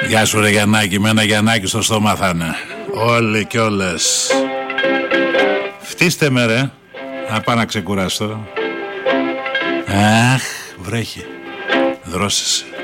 Γεια σου ρε Γιαννάκη, με ένα Γιαννάκη στο στόμα θα είναι. Όλοι και όλες. Φτύστε με ρε, να πάω να ξεκουραστώ. Αχ, βρέχει. Δρόσεσαι.